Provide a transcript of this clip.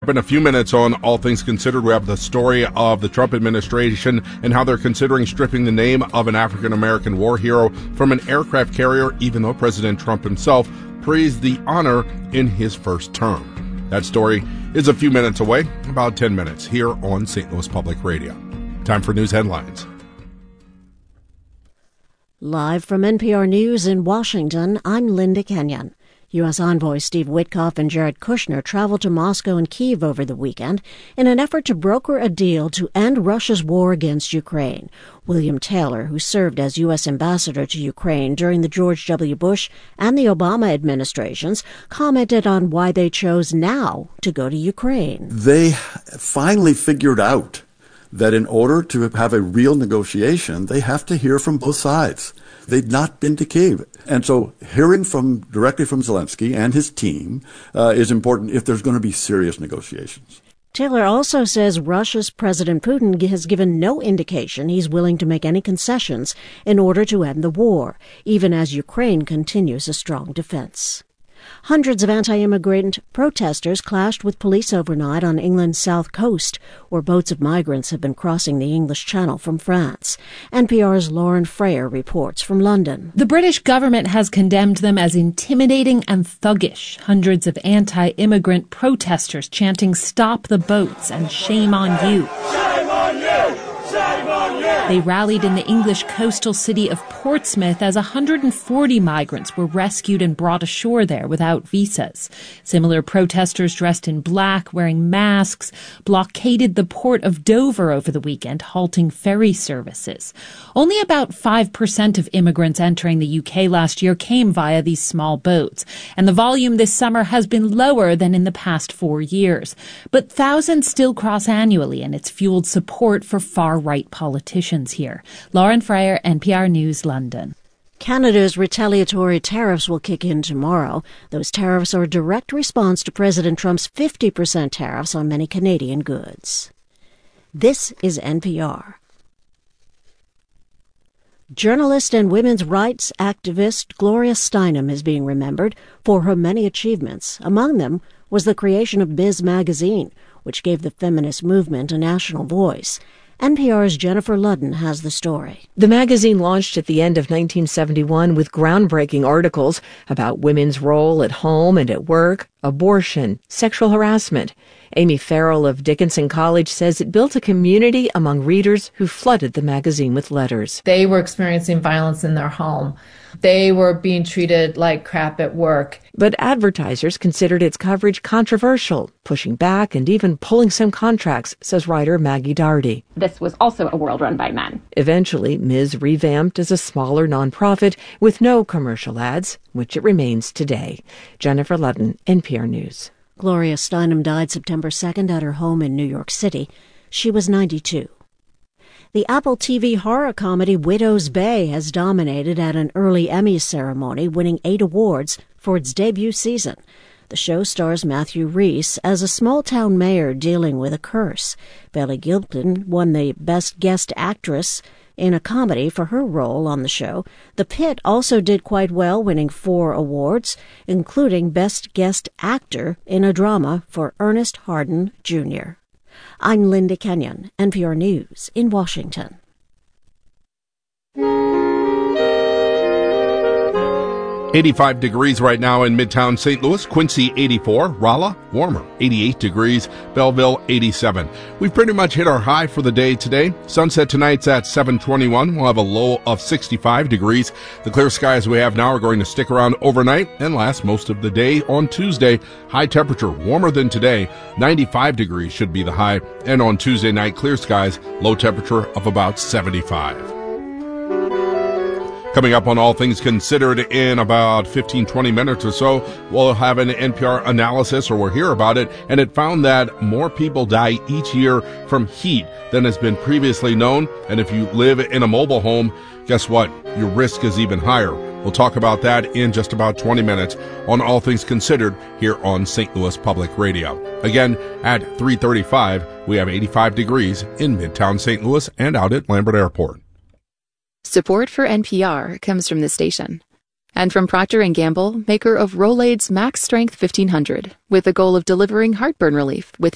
In a few minutes on All Things Considered, we have the story of the Trump administration and how they're considering stripping the name of an African-American war hero from an aircraft carrier, even though President Trump himself praised the honor in his first term. That story is a few minutes away, about 10 minutes, here on St. Louis Public Radio. Time for news headlines. Live from NPR News in Washington, I'm Linda Kenyon. U.S. envoys Steve Witkoff and Jared Kushner traveled to Moscow and Kyiv over the weekend in an effort to broker a deal to end Russia's war against Ukraine. William Taylor, who served as U.S. ambassador to Ukraine during the George W. Bush and the Obama administrations, commented on why they chose now to go to Ukraine. They finally figured out that in order to have a real negotiation, they have to hear from both sides. They'd not been to Kyiv. And so hearing directly from Zelensky and his team is important if there's going to be serious negotiations. Taylor also says Russia's President Putin has given no indication he's willing to make any concessions in order to end the war, even as Ukraine continues a strong defense. Hundreds of anti-immigrant protesters clashed with police overnight on England's south coast, where boats of migrants have been crossing the English Channel from France. NPR's Lauren Freyer reports from London. The British government has condemned them as intimidating and thuggish. Hundreds of anti-immigrant protesters chanting "Stop the boats" and "Shame on you." Shame on you! Shame on you! They rallied in the English coastal city of Portsmouth as 140 migrants were rescued and brought ashore there without visas. Similar protesters dressed in black, wearing masks, blockaded the port of Dover over the weekend, halting ferry services. Only about 5% of immigrants entering the UK last year came via these small boats, and the volume this summer has been lower than in the past 4 years. But thousands still cross annually, and it's fueled support for far-right politicians here. Lauren Freyer, NPR News, London. Canada's retaliatory tariffs will kick in tomorrow. Those tariffs are a direct response to President Trump's 50% tariffs on many Canadian goods. This is NPR. Journalist and women's rights activist Gloria Steinem is being remembered for her many achievements. Among them was the creation of Ms. Magazine, which gave the feminist movement a national voice. NPR's Jennifer Ludden has the story. The magazine launched at the end of 1971 with groundbreaking articles about women's role at home and at work, abortion, sexual harassment. Amy Farrell of Dickinson College says it built a community among readers who flooded the magazine with letters. They were experiencing violence in their home. They were being treated like crap at work. But advertisers considered its coverage controversial, pushing back and even pulling some contracts, says writer Maggie Doherty. This was also a world run by men. Eventually, Ms. revamped as a smaller nonprofit with no commercial ads, which it remains today. Jennifer Ludden, NPR News. Gloria Steinem died September 2nd at her home in New York City. She was 92. The Apple TV horror comedy Widow's Bay has dominated at an early Emmys ceremony, winning 8 awards for its debut season. The show stars Matthew Rhys as a small-town mayor dealing with a curse. Bailey Gilpin won the Best Guest Actress in a comedy for her role on the show. The Pit also did quite well, winning 4 awards, including Best Guest Actor in a Drama for Ernest Harden, Jr. I'm Linda Kenyon, NPR News in Washington. 85 degrees right now in Midtown St. Louis, Quincy 84, Rolla warmer, 88 degrees, Belleville 87. We've pretty much hit our high for the day today. Sunset tonight's at 7:21. We'll have a low of 65 degrees. The clear skies we have now are going to stick around overnight and last most of the day on Tuesday. High temperature warmer than today, 95 degrees should be the high, and on Tuesday night clear skies, low temperature of about 75. Coming up on All Things Considered in about 15-20 minutes or so, we'll have an NPR analysis, or we'll hear about it, and it found that more people die each year from heat than has been previously known. And if you live in a mobile home, guess what? Your risk is even higher. We'll talk about that in just about 20 minutes on All Things Considered here on St. Louis Public Radio. Again, at 3:35, we have 85 degrees in Midtown St. Louis and out at Lambert Airport. Support for NPR comes from the station and from Procter & Gamble, maker of Rolaids Max Strength 1500, with the goal of delivering heartburn relief with